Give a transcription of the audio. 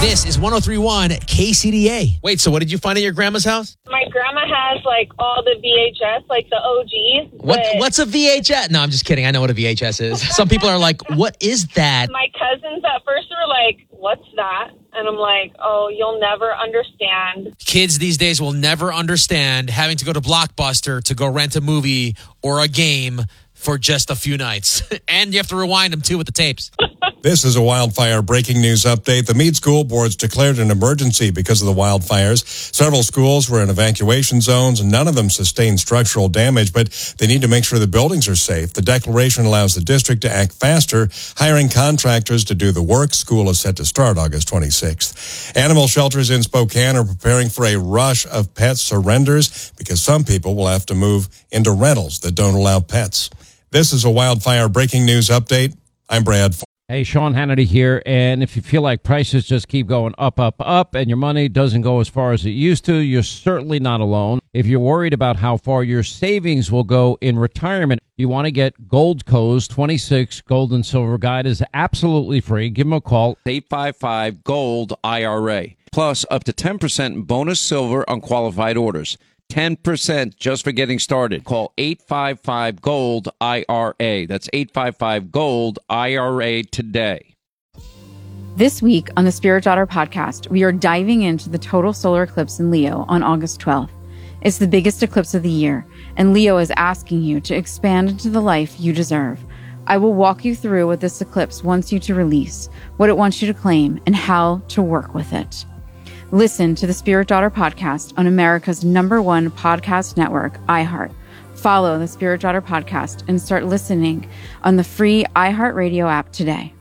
This is 103.1 KCDA. Wait, so what did you find at your grandma's house? My grandma has like all the VHS, like the OGs. What's a VHS? No, I'm just kidding. I know what a VHS is. Some people are like, what is that? My cousins at first were like, what's that? And I'm like, oh, you'll never understand. Kids these days will never understand having to go to Blockbuster to go rent a movie or a game for just a few nights. And you have to rewind them, too, with the tapes. This is a wildfire breaking news update. The Meade School Board's declared an emergency because of the wildfires. Several schools were in evacuation zones, and none of them sustained structural damage, but they need to make sure the buildings are safe. The declaration allows the district to act faster, hiring contractors to do the work. School is set to start August 26th. Animal shelters in Spokane are preparing for a rush of pet surrenders because some people will have to move into rentals that don't allow pets. This is a wildfire breaking news update. I'm Brad. Hey, Sean Hannity here, and if you feel like prices just keep going up, and your money doesn't go as far as it used to, you're certainly not alone. If you're worried about how far your savings will go in retirement, you want to get Goldco's 26 Gold and Silver Guide is absolutely free. Give them a call, 855-GOLD-IRA, plus up to 10% bonus silver on qualified orders. 10% just for getting started. Call 855-GOLD-IRA. That's 855-GOLD-IRA today. This week on the Spirit Daughter podcast, we are diving into the total solar eclipse in Leo on August 12th. It's the biggest eclipse of the year, and Leo is asking you to expand into the life you deserve. I will walk you through what this eclipse wants you to release, what it wants you to claim, and how to work with it. Listen to the Spirit Daughter podcast on America's #1 podcast network, iHeart. Follow the Spirit Daughter podcast and start listening on the free iHeartRadio app today.